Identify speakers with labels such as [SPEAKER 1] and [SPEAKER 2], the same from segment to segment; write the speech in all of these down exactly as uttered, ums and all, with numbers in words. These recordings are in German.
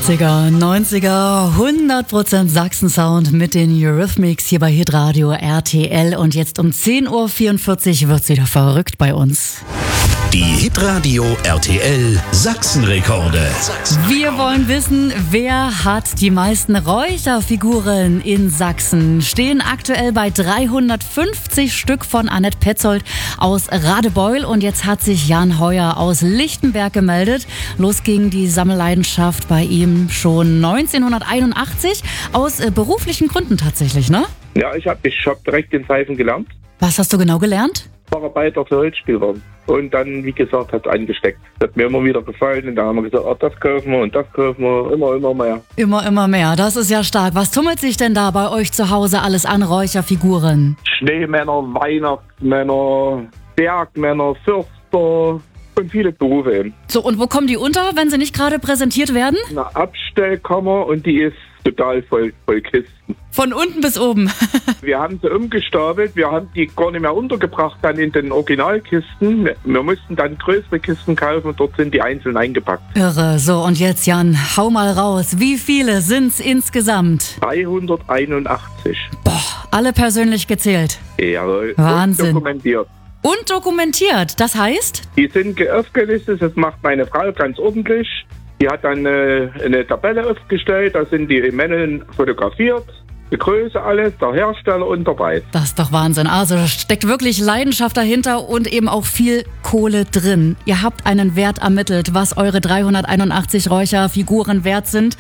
[SPEAKER 1] achtziger, neunziger, hundert Prozent Sachsen-Sound mit den Eurythmics hier bei Hitradio R T L. Und jetzt um zehn Uhr vierundvierzig wird's wieder verrückt bei uns.
[SPEAKER 2] Die Hitradio R T L Sachsenrekorde.
[SPEAKER 1] Wir wollen wissen, wer hat die meisten Räucherfiguren in Sachsen? Stehen aktuell bei dreihundertfünfzig Stück von Annette Petzold aus Radebeul. Und jetzt hat sich Jan Heuer aus Lichtenberg gemeldet. Los ging die Sammelleidenschaft bei ihm schon neunzehnhunderteinundachtzig. Aus äh, beruflichen Gründen tatsächlich, ne?
[SPEAKER 3] Ja, ich habe ich hab direkt den Seifen gelernt.
[SPEAKER 1] Was hast du genau gelernt?
[SPEAKER 3] Facharbeiter für Holzspieler. Und dann, wie gesagt, hat es angesteckt. Das hat mir immer wieder gefallen. Und da haben wir gesagt, oh, das kaufen wir und das kaufen wir. Immer, immer mehr.
[SPEAKER 1] Immer, immer mehr. Das ist ja stark. Was tummelt sich denn da bei euch zu Hause alles an Räucherfiguren?
[SPEAKER 3] Schneemänner, Weihnachtsmänner, Bergmänner, Fürster und viele Berufe eben.
[SPEAKER 1] So, und wo kommen die unter, wenn sie nicht gerade präsentiert werden?
[SPEAKER 3] Eine Abstellkammer und die ist total voll, voll Kisten.
[SPEAKER 1] Von unten bis oben.
[SPEAKER 3] Wir haben sie umgestapelt, wir haben die gar nicht mehr untergebracht dann in den Originalkisten. Wir, wir mussten dann größere Kisten kaufen und dort sind die einzeln eingepackt.
[SPEAKER 1] Irre. So, und jetzt Jan, hau mal raus. Wie viele sind's insgesamt?
[SPEAKER 3] dreihunderteinundachtzig.
[SPEAKER 1] Boah, alle persönlich gezählt.
[SPEAKER 3] Jawohl.
[SPEAKER 1] Wahnsinn.
[SPEAKER 3] Und dokumentiert.
[SPEAKER 1] Und dokumentiert. Das heißt?
[SPEAKER 3] Die sind aufgelistet, das macht meine Frau ganz ordentlich. Die hat dann eine, eine Tabelle aufgestellt, da sind die Männchen fotografiert, die Größe, alles, der Hersteller und der Preis.
[SPEAKER 1] Das ist doch Wahnsinn. Also da steckt wirklich Leidenschaft dahinter und eben auch viel Kohle drin. Ihr habt einen Wert ermittelt, was eure dreihunderteinundachtzig Räucherfiguren wert sind.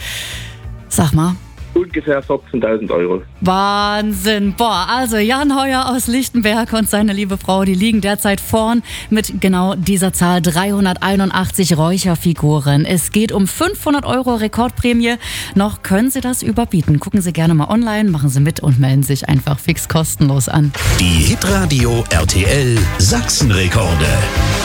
[SPEAKER 1] Sag mal.
[SPEAKER 3] Ungefähr vierzehntausend Euro.
[SPEAKER 1] Wahnsinn. Boah, also Jan Heuer aus Lichtenberg und seine liebe Frau, die liegen derzeit vorn mit genau dieser Zahl dreihunderteinundachtzig Räucherfiguren. Es geht um fünfhundert Euro Rekordprämie. Noch können Sie das überbieten. Gucken Sie gerne mal online, machen Sie mit und melden sich einfach fix kostenlos an.
[SPEAKER 2] Die Hitradio R T L Sachsenrekorde.